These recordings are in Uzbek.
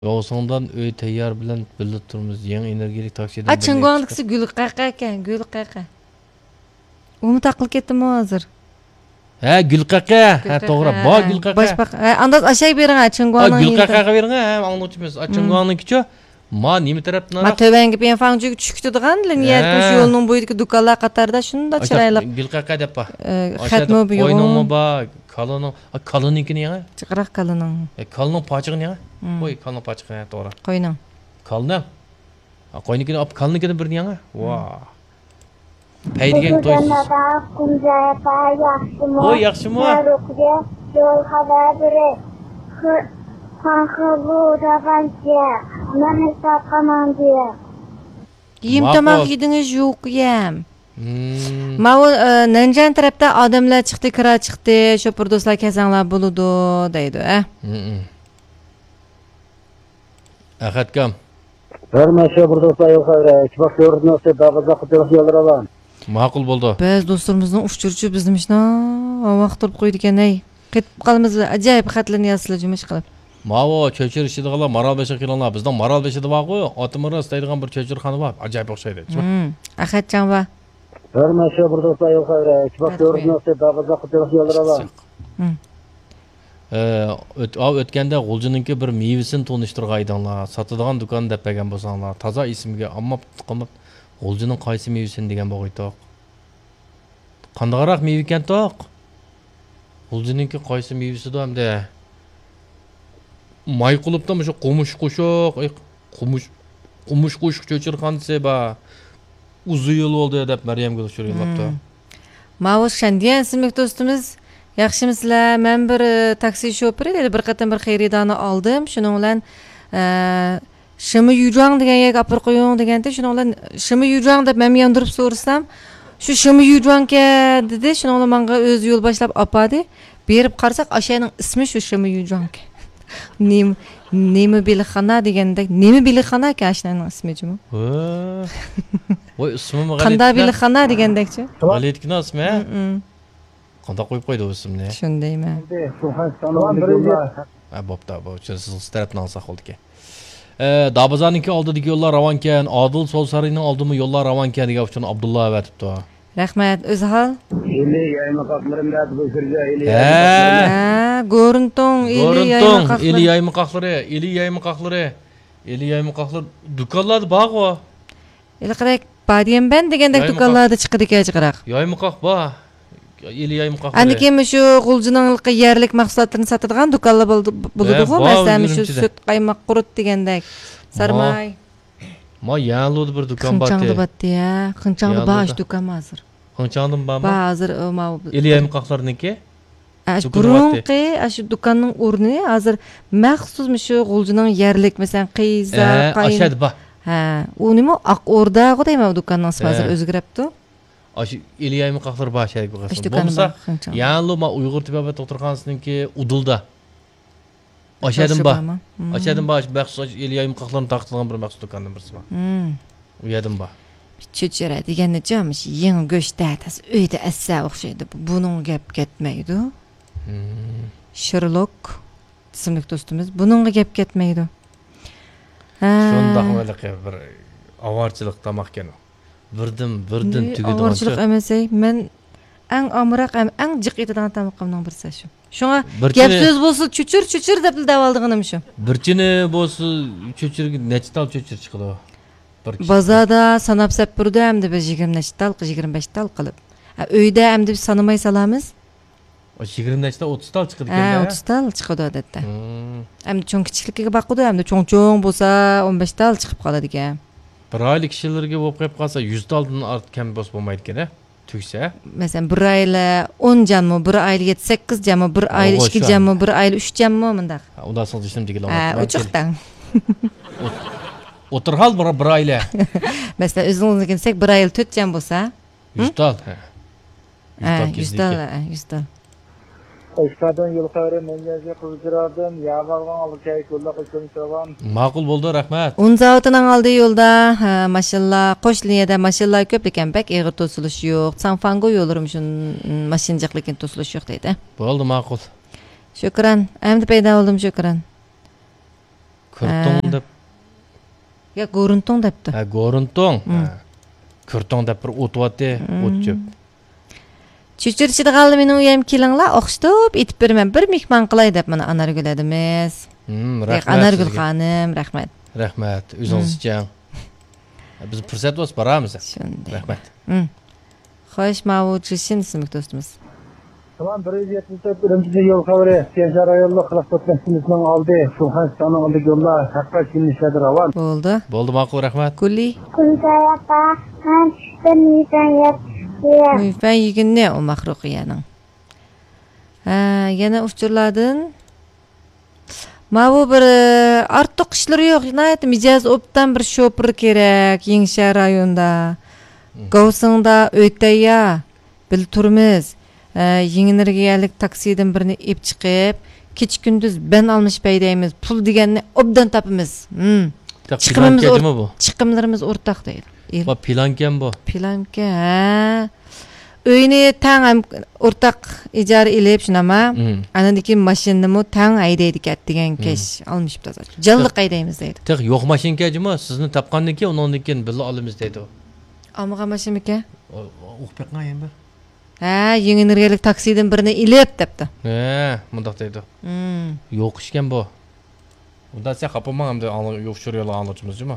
Yoğusundan öy tayyor bilen bilib turmiz. Yangi energiyalik taksiden. A Chingwang'dagisi Gulqaqa ekan, Gulqaqa. Uni taqil ketdimi hozir? Ha, Gulqaqa. Ha, to'g'ri. Bor Gulqaqa. Boshbaq. Andas ashak bering a Chingwang'ning. Gulqaqaga bering ha, angluvchi emas. Chingwang'nikichi. Ma nima tarafdan? Ma tövenge ben fangjuga tushibdigan, niyatimiz yo'lning bo'yidagi do'konlar qatorida shunda chiroyli. Gulqaqa deb ba. Xatmi bu yo'q. Qo'yningmi ba, kalının. Kalınınkini yana? Chiqroq kalının. Kalının pochig'ini yana? Qo'y, kalının pochig'ini to'g'ri. Qo'yning. Kalının. Qo'ynikini olib kalınınkini bir yana? Va. Paydigan to'ysiz. Oy, yaxshimi? Yo'l xabar bering. Kanka bu tabanca. Men hesaplamam diye. Yem tomoq yedingiz yo'q yem. Ma'u Nanjan tarafda odamlar chiqdi, kira chiqdi, shopir do'stlar kasanglar bo'ludi deydi, a? Ahadkam. Hörmətli bir do'stlar yo'q xayri. Chiqib ko'rdiңizsə dağıza qıtırıq yo'llardan. Ma'qul bo'ldi. Biz do'stlarimizning uchirchi bizim ishni vaqt turib qo'ydi ekan, ey. Ketib qolamiz, ajoyib xatlarni yozsizlar jumush qilib. Ma'vo cho'chirishdiganlar Maralbeshga kelinglar. Bizning Maralbeshda bor-ku, Otimira istaydigan bir cho'chirxona bor. Ajoyib o'xshaydi. Ahadjon va Hörmətli bir do'stlar yo'q xayri. Chiqib ko'rdiңizsə dağıza qıtırıq yo'llardan. O'tganda G'uljininki bir mevasini tanishtirgaydinglar. Sotadigan do'kon deb bergan bo'lsanglar, toza ismga ammo qilib G'uljining qaysi mevasini degan bo'g'aytoq. Qandaqroq meva ekan toq? G'uljininki qaysi mevasidir hamda may qilibdi shu qumush qo'shiq, qumush qo'shiq cho'chirxonasi bor. Uzun yil bo'ldi deb Maryamga tushiribdi. Ma'vosh Shandiyan ismli do'stimiz, yaxshimisizlar? Men bir taksi shoferi dedi, bir qatam bir xayridani oldim. Shuning bilan Shimi Yujang degan yerga olib qo'ying deganda, shuning bilan Shimi Yujang deb men yondirib so'rasam, shu Shimi Yujangga dedi, shuning bilan menga o'z yo'l boshlab opadi. Berib qarasak, o'shaning ismi shu Shimi Yujang. Nemi bilixona deganda, nemi bilixona ekan ashnaning ismi jimi? Voy, ismi g'alati. Qanday bilixona degandakchi? G'alatikni ismi? Qanday qo'yib qo'ydi bu ismni? Shundaymi? Ha, bo'pti, bu siz tarafdan olsa qoldi. Dabazaniki oldidagi yo'llar ravonkan, Odil Solsariyning oldimi yo'llar ravonkan degan uchun Abdulloh aytibdi. Rahmat, o'zi hol? Eli yaymoqlarimda bu sirga Go'rinton, eli yaymoqlar do'konlarda bor-ku. Eli qaraq, badiyam ben degandek do'konlarda chiqadi kechiqroq. Yaymoq bor. Eli yaymoq. Aniki shu G'uljining yerlik mahsulotlarini sotadigan do'konlar bo'ladi-ku, masalan shu sut, qaymoq, qurut degandek. Sarmay. Ma yanludi bir do'kon bor. Xinchangda batya, Xinchangda bash do'kon hozir. Xinchangdan bormi? Hozir ma eli yaymoqlarniki. Burunqi, shu do'konning o'rni hozir maxsus shu G'uljining yerlik, masalan, qiza, qayn. Ashad bor. Ha, u nima Oq O'rda deymi, do'konning ismi hozir o'zgaribdi. Aşı eli yaymoqlar bor shayk bo'lsa. Bo'lsa, yanlu ma Uyg'ur tibobat doktorxonasininki Udulda. Ashadin bor. Ashadin bor, maxsus eli yaymoqlarni taqtilgan bir maxsus do'kondan birisi bor. U yerdan bor. Cho'chira deganda jomish yangi go'sht tas uyda assa o'xshaydi. Buning gap ketmaydi. Sherlock ismli do'stimiz buningga gap ketmaydi. Shundoq bir avorchilik tamoq ekan. Birdan tugadi. Avorchilik emas, men eng amroq, eng jiq etadigan tamoqimning birisi shu. Shunga gap so'z bo'lsa, chuchur deb davoldig'anim shu. Birchini bo'lsa, chuchurga nechtal chuchur chiqadi. Bozorda sanab sapurda hamda biz 20 tal, 25 tal qilib. Uyda hamda biz sanamay salamiz. 20 tal, 30 tal chiqadi ekan. 30 tal chiqadi odatda. Hamda cho'ng kichikligiga boqadi, hamda cho'ng bo'lsa 15 tal chiqib qoladi ekan. Bir oylik kishilarga bo'lib qo'yib qolsa 100 taldan ortgan bo'lmaydi ekan, tugsa. Masalan, 1 oyli 10 jammi, 1 oyli 7-8 jammi, 1 oyli 2 jammi, 1 oyli 3 jammi mundaq. Undan so'ng ishim degan. Uchiqdan. O'tirhal bir oyli. Masalan, o'zingizga kelsak 1 oyli 4 jam bo'lsa, 100 tal. 100 tal. Oshqadan yo'l xayri menga qildirardim. Yavalgan olib kelib yo'lda qo'shilgan. Ma'qul bo'ldi, rahmat. Un zavodining oldi yo'lda, mashallah, qo'shliniyada mashallah ko'p ekan, bak eg'ir to'silish yo'q. Sanfango yo'larim shun mashinjiqlikni to'silish yo'q deydi. Bo'ldi, ma'qul. Shukran. Endi paydo bo'ldim, shukran. Kürtong deb. Ya Goruntong depti. Ha, Goruntong. Kürtong deb bir ot vatdi, ot çöp. Çüçürçüde qaldı menin uyam kelinglar, oqştop etib bermen. Bir mehmon qilay deb mana Anargül edimiz. Rahmat. Anargül xanım, rahmat. Rahmat. O'zingiz uchun. Biz fursat bo'lsa boramiz. Shunday. Rahmat. Xo'sh, Mavud Jishin ismli do'stimiz. Tamam 174 birinci yol haberi. Siyasi rayonlu kılık tutmasının aldı. Sulhaniston'un aldı yolla. Hakka şimdi şedir aval. Bo'ldi. Bo'ldi, ma'qul, rahmat. Kulli. Kuntayapa han benisan yapıyor. Muyfan yiginni o mahruqiyaning. Yana uchurlardan Mavu bir ortiq ishlari yo'q. Nayt mijoz obdan bir shopir kerak Yengshar rayonda. Govsingda o'taya bil turmiz. Yengnergiyalik taksidan birini ep chiqib, kech kunduz ben almış paydaymiz. Pul deganni obdan topimiz. Chiqimlarimiz o'rtaq deydi. Bu plankan bu. Planka, Uyni tang ham o'rtaq ijara ilib shunama. Anadiki mashinani tang haydaydi degan kesh almishibdi. Jalliq haydaymiz deydi. Tek yo'q mashinkajimi sizni topgandan keyin undan keyin birga olamiz deydi u. Almagan mashinmika? O'qibaqan endi. Yengnergiyalik taksidan birini ilib debdi. Mundaq deydi. Yo'q ishkan bu. Unda sen xapamang hamda yo'q shuriyolar anlatchimizmi?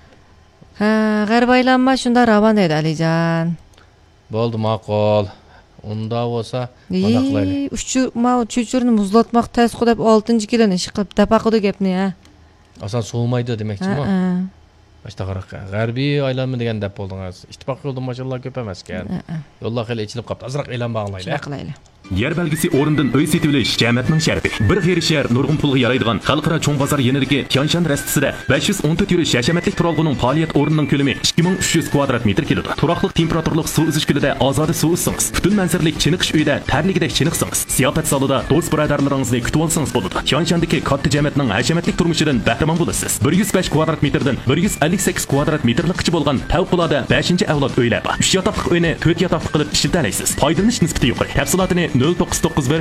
G'arb aylanma shunda ravan deydi Alijon. Bo'ldi, ma'qul. Unda bo'lsa, mana qilaylik. Chuchurni muzlatmoq tasqu deb 6-kiloni ish qilib tapaqidi gapni, Asan so'lmaydi demakchimi? Başta g'arbiy aylanma degan deb bo'ldingiz. İttifoq yo'lda mashinlar ko'p emas ekan. Yo'llar xil ichilib qopti. Azroq e'lon bag'laylik. Yer belgisi o'rindan uy setib olish jamoatning sharti. Bir xerishar nurg'un pulga yaraydigan xalqaro cho'ng bozor yeniligi Tyanshan rastisida 514 yurish hashamatlik turalg'uning faoliyat o'rnining ko'lami 2300 kvadrat metr keladi. Turaqliq temperaturlik suv uzish ko'lida ozodi suv uzsangiz, butun manzarlik chiniqish uyida tarligidek chiniqsangiz, siyofat salida do'st birodarlaringizni kutib olsangiz bo'ladi. Tyanshandagi katta jamoatning hashamatlik turmushidan bahramand bo'lasiz. 105 kvadrat metrdan 158 kvadrat metrlikcha bo'lgan favqulodda 5-avlod uylar bor. 3 yotoqli uyni 4 yotoqli qilib ishlatalaysiz. Foydalanish nisbati yuqori. Tafsilotini 0991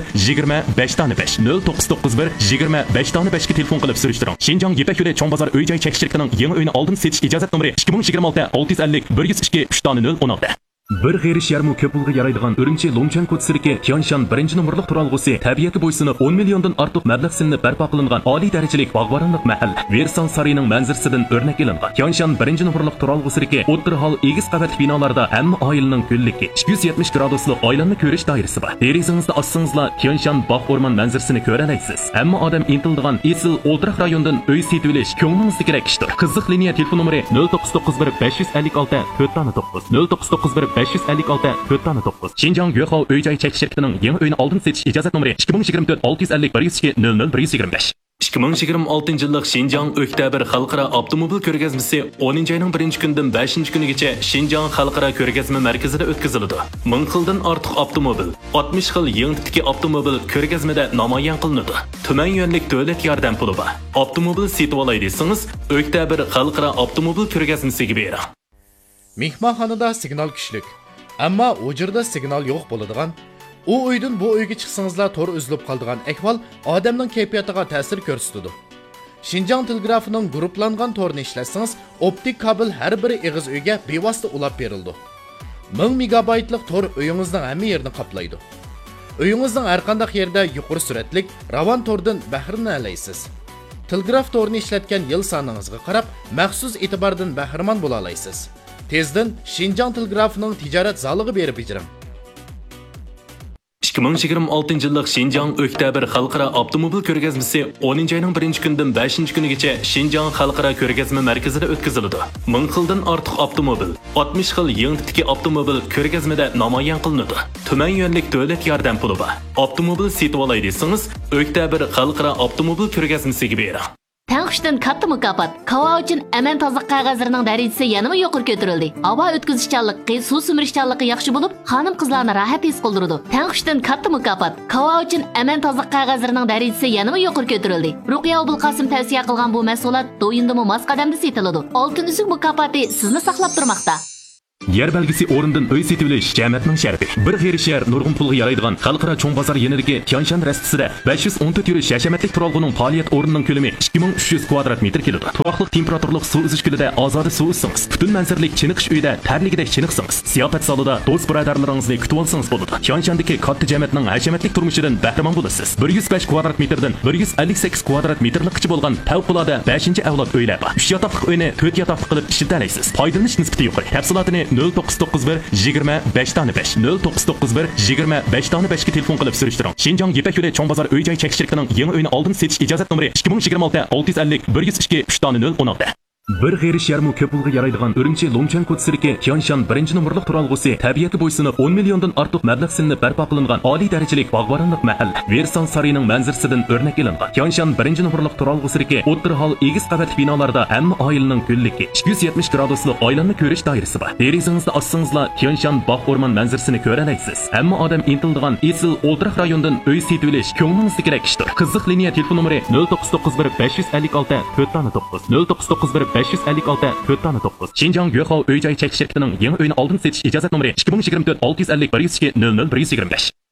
25 tane 5 0991 25 tane 5 ga telefon qilib surishtiring. Shinjong Yipak yo'li cho'ng bozor uy-joy chekishligining yangi uyini oldin setish ijozat nomeri 2026 650 102 3 tane 016. Bir g'erish yarmi ko'p pulga yaraydigan Urumchi Longchang ko'chasidagi Tyanshan 1-numurliq turalg'usi tabiatga bo'ysunib 10 milliondan ortiq mablag' silinib barpo qilingan oliy darajalik bog'boronlik mahalla Versan sarining manzarasidan o'rnak olingan. Tyanshan 1-numurliq turalg'usidagi o'tir hol egiz qavatli binolarda hamma oilaning ko'lligi 270 graduslik oilanni ko'rish doirasi bor. Derizingizda ossangizlar Tyanshan bog' o'rmon manzarasini ko'ra olasiz. Hamma odam intildigan esil o'ltiraq rayondan uy setib olish ko'nglingizga kerak ishdir. Qiziq liniya telefon nomeri 0991 556 409 0991 556 409. Shinjong Yo'qov uy-joy chekish shirkatining yangi uyini oldin setish ijozat nomeri 2024 650 102 00 125. 2026-yillik Shinjong Oktyabr xalqaro avtomobil ko'rgazmasi 10-oyning 1-kunidan 5-kunigacha Shinjong xalqaro ko'rgazma markazida o'tkaziladi. 1000 xildan ortiq avtomobil, 60 xil yangi tipdagi avtomobil ko'rgazmada namoyon qilinadi. Tuman yo'nlik davlat yordam puli bor. Avtomobil setib olay desangiz, Oktyabr xalqaro avtomobil ko'rgazmasiga bering. Mehmonxonada signal kuchlik, ammo o'jirda signal yo'q bo'ladigan, u uydan bu uyga chiqsangizlar to'r uzilib qoladigan ahvol odamning kayfiyatiga ta'sir ko'rsatadi. Shinjong telegrafining guruhlangan to'rini ishlatsangiz, optik kabel har bir eg'iz uyga bevosita ulab berildi. 1000 megabaytlik to'r uyingizning hamma yerini qoplaydi. Uyingizning har qanday yerda yuqori suratlik ravon to'rdan bahramlanasiz. Telegraf to'rini ishlatgan yil soningizga qarab, maxsus e'tibordan bahramand bo'la olasiz. Tezdan Shinjong telegrafining tijorat zaliga berib bejiring. 2026-yillik Shinjong Oktyabr xalqaro avtomobil ko'rgazmasi 10-oyning 1-kunidan 5-kunigacha Shinjong xalqaro ko'rgazma markazida o'tkaziladi. 1000 xildan ortiq avtomobil, 60 xil yangi tipdagi avtomobil ko'rgazmada namoyon qilinadi. Tuman yo'nlik davlat yordam puli bor. Avtomobil setib olay desangiz, Oktyabr xalqaro avtomobil ko'rgazmasiga bering. Tang'ishdan katta mukofot. Kava uchun aman tozalik qog'ozlarining darajasi yanada yuqori ko'tarildi. Havo o'tkazishchanligi, suv simirishchanligi yaxshi bo'lib, xonim-qizlarni rohat his qildiradi. Tang'ishdan katta mukofot. Kava uchun aman tozalik qog'ozlarining darajasi yanada yuqori ko'tarildi. Ruqiya Abulqasim tavsiya qilgan bu mahsulot do'yindimi mos qadamda setiladi. Oltin uzuk mukofoti sizni saqlab turmoqda. yer belgisi o'rnidan uy setib olish jamiyatning sharafi. Bir xeyri shahar nurg'un pulga yaraydigan xalqaro cho'ng bozor yanidagi Tianshan rastasida 514 yurish hashamatlik turalg'uning faoliyat o'rnining ko'lami 2300 kvadrat metr keladi. Turaqliq temperaturlik suv uzish kulida ozoda suv uzsangiz, butun manzarlik chiniqish uyida tarligidek chiniqsangiz, ziyofat salida do'st birodarlaringizni kutib olsangiz bo'ladi. Tianshandagi katta jamiyatning hashamatlik turmushidan bahramand bo'lasiz. 105 kvadrat metrdan 158 kvadrat metrlikcha bo'lgan favqulodda 5-avlod uylar bor. 3 yotoqli uyni 4 yotoqli qilib ishlatalaysiz. Foydalanish nisbati yuqori. Tafsilotini 0991 25 dona 5 0991 25 dona 5 ga telefon qilib surishtiring. Shinjong Yepak yo'li cho'ng bozor uy-joy chekish shirkatining yangi uyni oldin setish ijozat nomeri 2026 650 102 3 dona 016. Bir xeyri sharmu ko'p pulga yaraydigan Urumchi Longchan ko'tsiriki Tianshan 1-numurliq turalg'usi tabiati bo'ysunib 10 milliondan ortiq mablag' silinib barpo qilingan oliy darajalik bog'boronlik mahalla Versan sarining manzarasidan o'rnak olingan. Tianshan 1-numurliq turalg'usiriki o'ttir hol egiz qavatli binolarda hamma oilaning kunligi 270 graduslik oilanni ko'rish doirasi bor. Derizingizda ochsangizlar Tianshan bog' o'rmon manzarasini ko'ra olasiz. Hamma odam intildigan Esil O'ltiraq rayonidan uy setib olish ko'nglingizdagi kerak ishdir. Qiziq liniya telefon nomeri 0991 556 409 0991 556 409. Shinjong Yo'qov uy-joy chekish shirkatining yangi uyni oldin setish ijozat nomeri 2024 650 102 00 125.